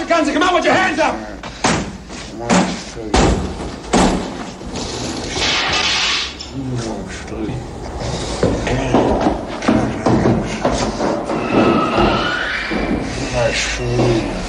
your guns and come out with your hands up! Nice.